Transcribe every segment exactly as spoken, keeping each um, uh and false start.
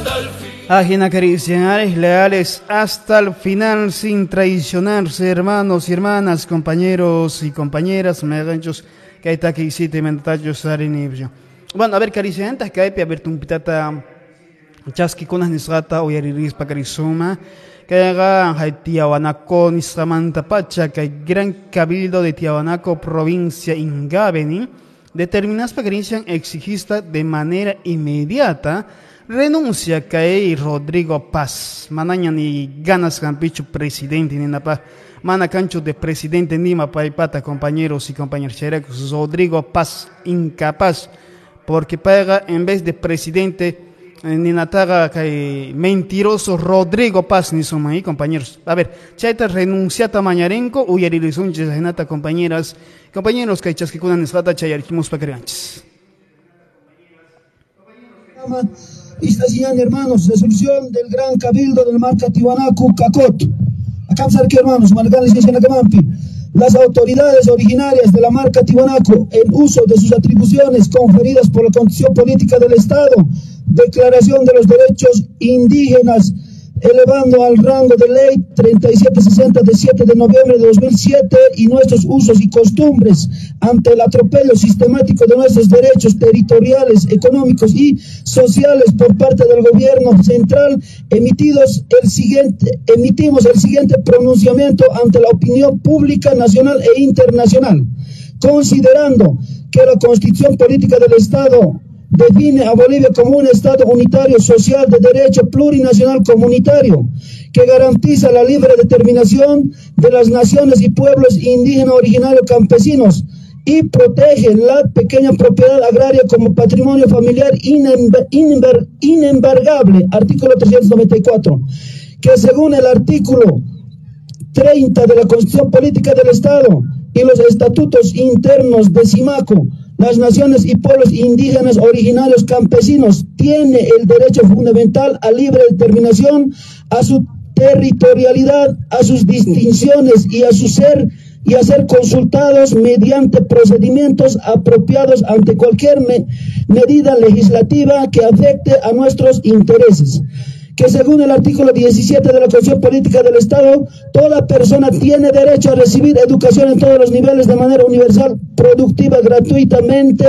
Ajena acariciar, leales hasta el final, sin traicionarse, hermanos y hermanas, compañeros y compañeras, meganchos, que hay que hiciste mentachos arinibio. Bueno, a ver, cariciantas, que hay que haber un pitata chasqui con las nisrata o yariris pa carizuma, que haga hay Tiahuanaco, Nisramanta Pacha, que hay gran cabildo de Tiahuanaco, provincia Ingabeni, determinas pa carician exigista de manera inmediata. Renuncia que Rodrigo Paz, manaña ni ganas campicho presidente ni napa, mana cancho de presidente ni mapaipata compañeros y compañeras cherecos, Rodrigo Paz incapaz, porque paga en vez de presidente ni nataga que mentiroso Rodrigo Paz ni suma ahí compañeros. A ver, chaita renunciata mañarenco uyaririzunches genata compañeras, compañeros que chasquikunan esfata chayarquimos paqueranches. Esta señal, hermanos, resolución del Gran Cabildo del Marca Tiwanaku, Cacot. Acá aquí, hermanos, las autoridades originarias de la Marca Tiwanaku, en uso de sus atribuciones conferidas por la Constitución Política del Estado, Declaración de los Derechos Indígenas, elevando al rango de ley treinta y siete sesenta de siete de noviembre de dos mil siete y nuestros usos y costumbres ante el atropello sistemático de nuestros derechos territoriales, económicos y sociales por parte del gobierno central, emitidos el siguiente, emitimos el siguiente pronunciamiento ante la opinión pública nacional e internacional, considerando que la Constitución Política del Estado define a Bolivia como un Estado unitario, social, de derecho plurinacional comunitario, que garantiza la libre determinación de las naciones y pueblos indígenas originarios campesinos y protege la pequeña propiedad agraria como patrimonio familiar inembar, inembar, inembargable, artículo trescientos noventa y cuatro, que según el artículo treinta de la Constitución Política del Estado y los estatutos internos de Simaco, las naciones y pueblos indígenas originarios campesinos tienen el derecho fundamental a libre determinación, a su territorialidad, a sus distinciones y a su ser y a ser consultados mediante procedimientos apropiados ante cualquier me medida legislativa que afecte a nuestros intereses. Que según el artículo diecisiete de la Constitución Política del Estado, toda persona tiene derecho a recibir educación en todos los niveles de manera universal, productiva, gratuitamente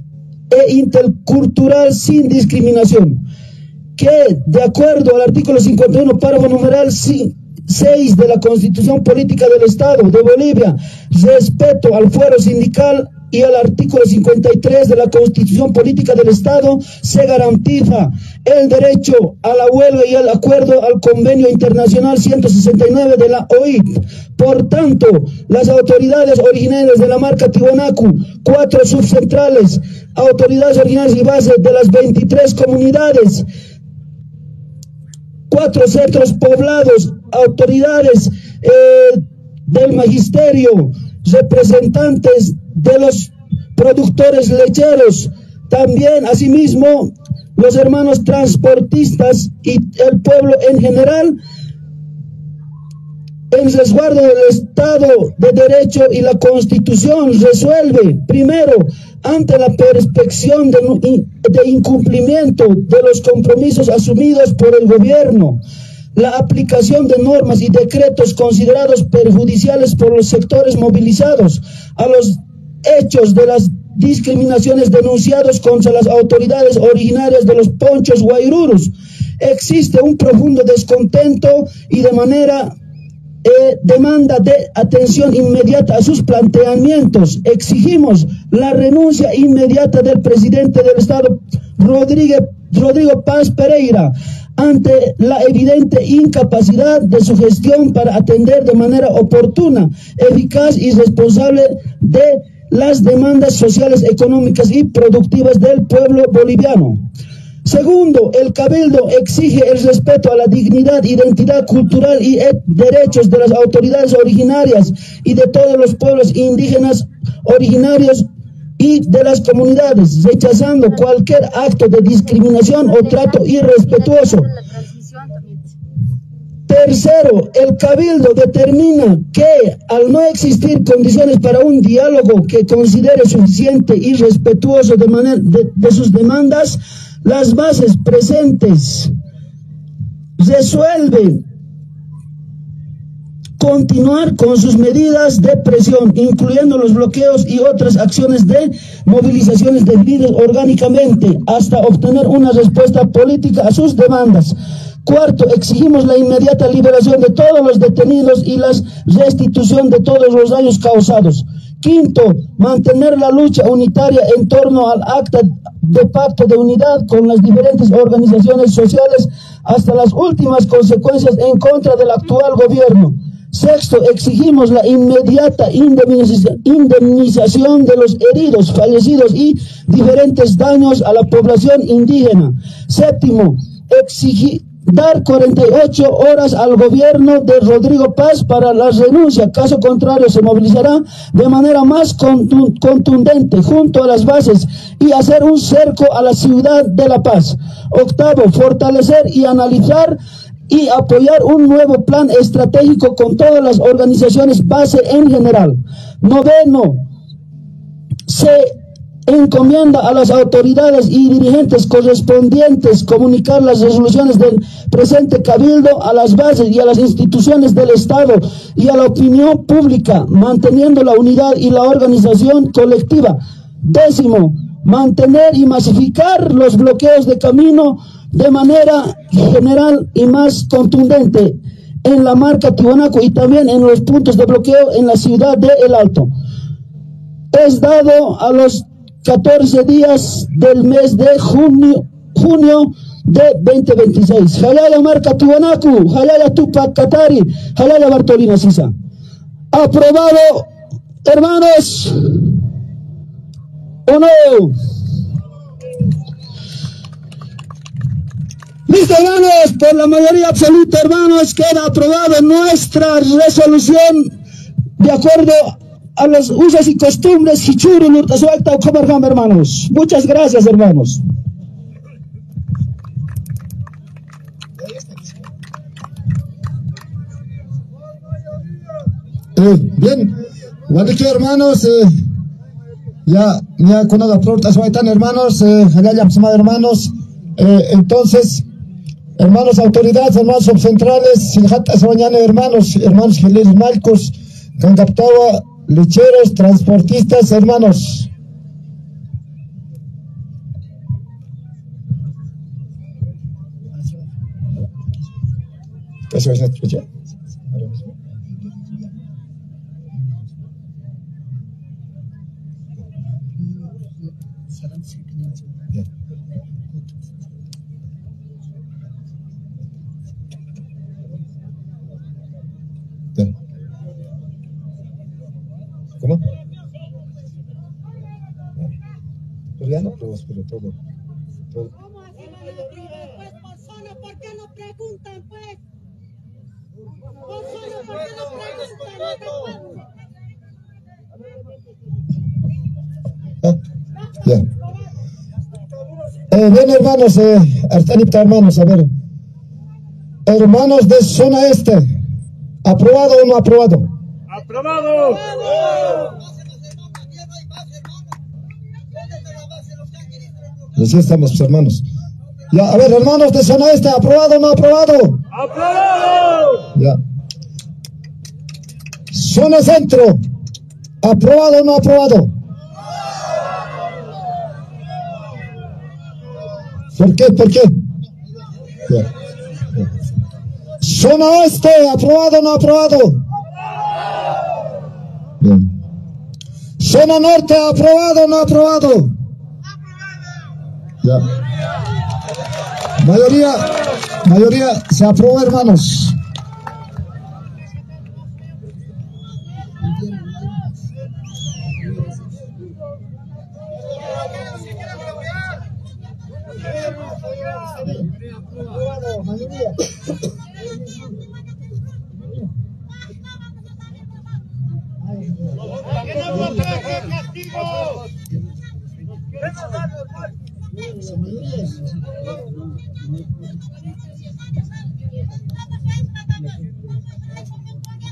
e intercultural sin discriminación. Que de acuerdo al artículo cincuenta y uno, párrafo numeral seis de la Constitución Política del Estado de Bolivia, respeto al fuero sindical, y al artículo cincuenta y tres de la Constitución Política del Estado, se garantiza el derecho a la huelga y el acuerdo al Convenio Internacional ciento sesenta y nueve de la O I T. Por tanto, las autoridades originarias de la Marca Tiwanaku, cuatro subcentrales, autoridades originarias y bases de las veintitrés comunidades, cuatro centros poblados, autoridades eh, del magisterio, representantes de los productores lecheros, también asimismo los hermanos transportistas y el pueblo en general, en resguardo del Estado de Derecho y la Constitución, resuelve, primero, ante la perspección de, de incumplimiento de los compromisos asumidos por el gobierno, la aplicación de normas y decretos considerados perjudiciales por los sectores movilizados, a los hechos de las discriminaciones denunciados contra las autoridades originarias de los Ponchos Guairurus. Existe un profundo descontento y de manera eh, demanda de atención inmediata a sus planteamientos. Exigimos la renuncia inmediata del presidente del Estado, Rodríguez, Rodrigo Paz Pereira, ante la evidente incapacidad de su gestión para atender de manera oportuna, eficaz y responsable de las demandas sociales, económicas y productivas del pueblo boliviano. Segundo, el Cabildo exige el respeto a la dignidad, identidad cultural y derechos de las autoridades originarias y de todos los pueblos indígenas originarios y de las comunidades, rechazando cualquier acto de discriminación o trato irrespetuoso. Tercero, el Cabildo determina que al no existir condiciones para un diálogo que considere suficiente y respetuoso de, manera, de, de sus demandas, las bases presentes resuelve continuar con sus medidas de presión, incluyendo los bloqueos y otras acciones de movilizaciones definidas orgánicamente hasta obtener una respuesta política a sus demandas. Cuarto, exigimos la inmediata liberación de todos los detenidos y la restitución de todos los daños causados. Quinto, mantener la lucha unitaria en torno al acta de pacto de unidad con las diferentes organizaciones sociales hasta las últimas consecuencias en contra del actual gobierno. Sexto, exigimos la inmediata indemnización de los heridos, fallecidos y diferentes daños a la población indígena. Séptimo, exigir dar cuarenta y ocho horas al gobierno de Rodrigo Paz para la renuncia. Caso contrario, se movilizará de manera más contundente junto a las bases y hacer un cerco a la ciudad de La Paz. Octavo, fortalecer y analizar y apoyar un nuevo plan estratégico con todas las organizaciones base en general. Noveno, se encomienda a las autoridades y dirigentes correspondientes comunicar las resoluciones del presente cabildo a las bases y a las instituciones del Estado y a la opinión pública, manteniendo la unidad y la organización colectiva. Décimo, mantener y masificar los bloqueos de camino de manera general y más contundente en la marca Tiwanaku y también en los puntos de bloqueo en la ciudad de El Alto. Es dado a los catorce días del mes de junio, junio de veinte veintiséis. Jalaya marca Tiwanaku, Jalaya Tupac Katari, Jalaya Bartolina Sisa. Aprobado, hermanos. ¿O no? Listo, hermanos, por la mayoría absoluta, hermanos, queda aprobada nuestra resolución de acuerdo a los usos y costumbres Hichuri, Nurtazualta o Comarjam, hermanos. Muchas gracias, hermanos. Eh, bien, igual que hermanos, eh, ya, ya con la flor hermanos, eh, allá ya hermanos, eh, entonces, hermanos autoridades, hermanos subcentrales, hermanos, hermanos Geles Malcos, Cangaptawa, lecheros, transportistas, hermanos. Eso es nuestro. ¿Cómo? Pero ya no, pero, pero todo, todo. ¿Cómo hacen la mayoría? Pues por solo, ¿por qué no preguntan, pues? Por solo, ¿por qué no preguntan? Ah, bien. Eh, bien, hermanos, eh, Artanipta, hermanos, a ver. Hermanos de zona este, ¿aprobado o no aprobado? ¡Aprobado! Así estamos, pues, hermanos. Ya, a ver, hermanos de zona este, ¿aprobado o no aprobado? ¡Aprobado! Ya. Zona centro, ¿aprobado o no aprobado? ¿Por qué? ¿Por qué? Ya. Ya. Zona oeste, ¿aprobado o no aprobado? Bien. Zona norte, ¿aprobado o no aprobado? Ya. Mayoría, mayoría, se aprobó, hermanos.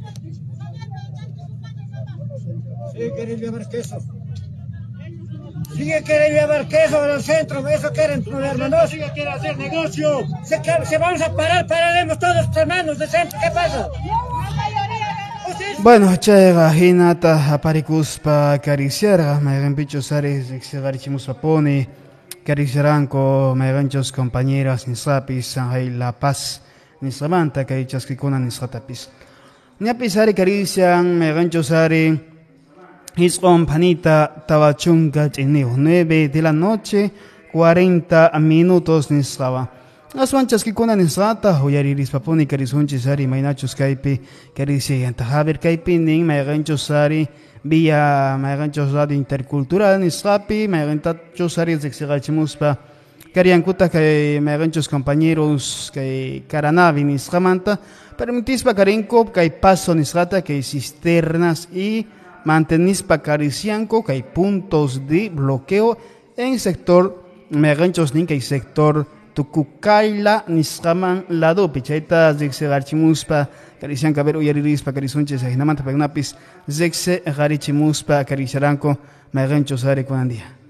Sí, queréis llevar queso. Sigue quieren llevar queso al centro, eso quieren, hermanos. Sigue quiere hacer negocio. Se, se vamos a parar, pararemos todos hermanos de centro. ¿Qué pasa? Bueno, chega hinata aparikuspa acariciar, me pichos ares exegarichimus apone, cariciaranco, me ganchos compañeras nisapis, Sanjay La Paz, nisramanta, carichas que con nisratapis. Niapisari carician, me ganchos are. Isqom panita tabachunga chineo, nueve de la noche, cuarenta minutos nisraba. Las manchas que con nisrata, oyariris paponi carisunchis ari mainachos caipi, carici antajaber caipi, ning maiganchos ari, vía maiganchos radio intercultural nisrapi, maiganchos ari zexirachimuspa, cariancuta que maiganchos compañeros que caranavi nisramanta, permitispa carinco, que hay paso nisrata, que hay cisternas y mantenispa caricianco que hay puntos de bloqueo en sector meganchos nin que hay sector tucucaila nisraman lado pichaita zexe garchimuspa caricianca ver uyaririspa carisunches ajinamanta pegnapis zexe garichimuspa cariciaranco meganchos are con andía.